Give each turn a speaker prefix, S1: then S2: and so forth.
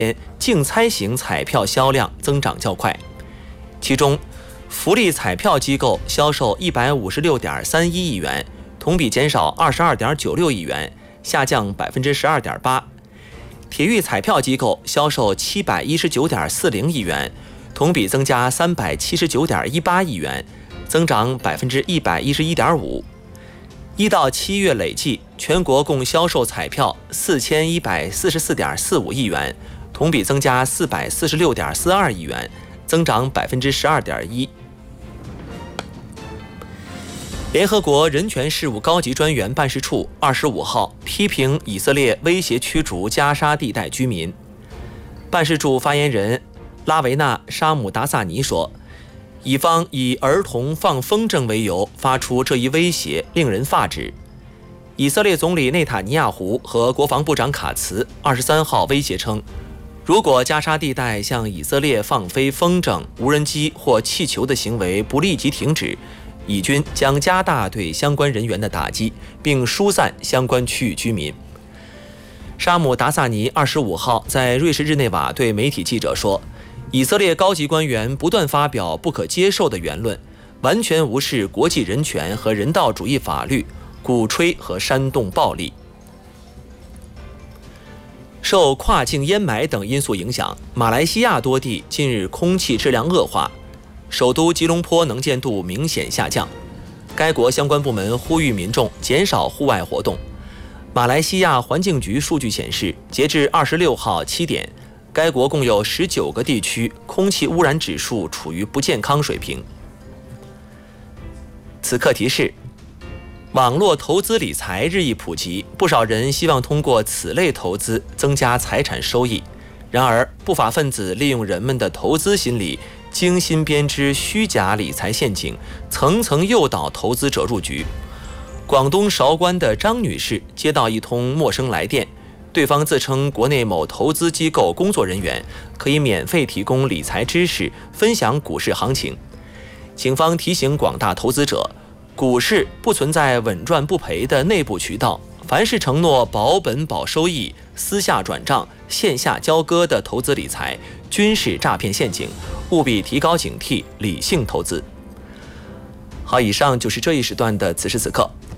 S1: 竞猜型彩票销量增长较快，其中福利彩票机构销售156.31亿元，同比减少22.96亿元，下降12.8%。体育彩票机构销售719.40亿元，同比增加379.18亿元，增长111.5%。1到7月累计，全国共销售彩票4144.45亿元，同比增加446.42亿元，增长12.1%。联合国人权事务高级专员办事处25号批评以色列威胁驱逐加沙地带居民。办事处发言人拉维纳·沙姆达萨尼说，以方以儿童放风筝为由发出这一威胁，令人发指。以色列总理内塔尼亚胡和国防部长卡茨23号威胁称，如果加沙地带向以色列放飞风筝、无人机或气球的行为不立即停止，以军将加大对相关人员的打击，并疏散相关区域居民。沙姆达萨尼25号在瑞士日内瓦对媒体记者说，以色列高级官员不断发表不可接受的言论，完全无视国际人权和人道主义法律，鼓吹和煽动暴力。受跨境烟霾等因素影响，马来西亚多地近日空气质量恶化，首都吉隆坡能见度明显下降。该国相关部门呼吁民众减少户外活动。马来西亚环境局数据显示，截至26号7点，该国共有19个地区空气污染指数处于不健康水平。此刻提示：网络投资理财日益普及，不少人希望通过此类投资增加财产收益。然而，不法分子利用人们的投资心理，精心编织虚假理财陷阱，层层诱导投资者入局。广东韶关的张女士接到一通陌生来电，对方自称国内某投资机构工作人员，可以免费提供理财知识，分享股市行情。警方提醒广大投资者，股市不存在稳赚不赔的内部渠道，凡是承诺保本保收益、私下转账、线下交割的投资理财，均是诈骗陷阱，务必提高警惕，理性投资。好，以上就是这一时段的此时此刻。